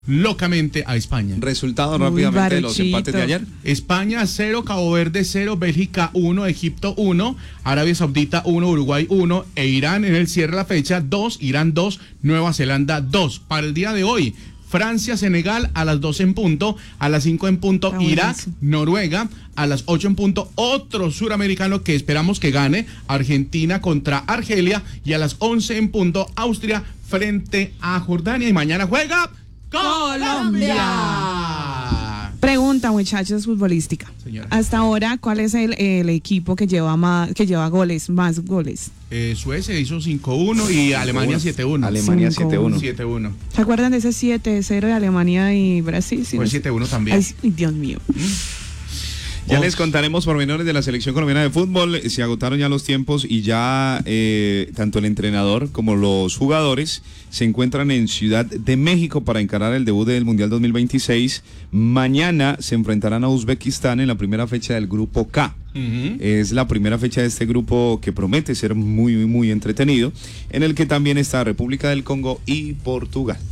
locamente a España. Resultado rápidamente de los empates de ayer. España 0, Cabo Verde 0, Bélgica 1, Egipto 1, Arabia Saudita 1, Uruguay 1 e Irán en el cierre de la fecha 2, Irán 2, Nueva Zelanda 2. Para el día de hoy, Francia, Senegal a las 2 en punto, a las 5 en punto, Irak, Noruega, a las 8 en punto, otro suramericano que esperamos que gane, Argentina contra Argelia, y a las 11 en punto, Austria frente a Jordania, y mañana juega Colombia. Pregunta, muchachos, futbolística. Señora. Hasta ahora, ¿cuál es el equipo que lleva más goles? Suecia hizo 5-1 y Alemania 7-1. Alemania 7-1. 7-1. ¿Se acuerdan de ese 7-0 de Alemania y Brasil? Fue 7-1 también. Ay, Dios mío. Ya les contaremos pormenores de la selección colombiana de fútbol. Se agotaron ya los tiempos y ya tanto el entrenador como los jugadores se encuentran en Ciudad de México para encarar el debut del Mundial 2026. Mañana se enfrentarán a Uzbekistán en la primera fecha del Grupo K. Es la primera fecha de este grupo que promete ser muy, muy entretenido, en el que también está República del Congo y Portugal.